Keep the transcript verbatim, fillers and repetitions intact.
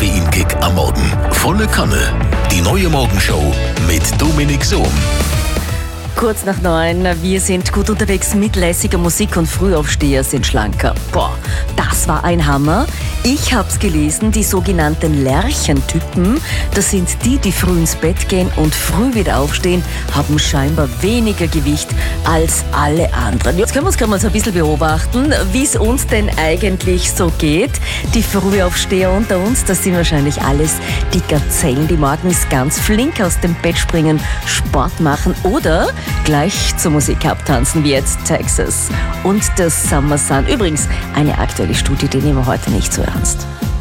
Koffeinkick am Morgen. Volle Kanne. Die neue Morgenshow mit Dominik Sohm. Kurz nach neun, wir sind gut unterwegs mit lässiger Musik und Frühaufsteher sind schlanker. Boah, das war ein Hammer. Ich hab's gelesen, die sogenannten Lerchentypen, das sind die, die früh ins Bett gehen und früh wieder aufstehen, haben scheinbar weniger Gewicht als alle anderen. Jetzt können wir uns gerade mal so ein bisschen beobachten, wie es uns denn eigentlich so geht. Die Frühaufsteher unter uns, das sind wahrscheinlich alles die Gazellen, die morgens ganz flink aus dem Bett springen, Sport machen oder gleich zur Musik abtanzen, wie jetzt Texas und das Summer Sun. Übrigens, eine aktuelle Studie, die nehmen wir heute nicht so ernst.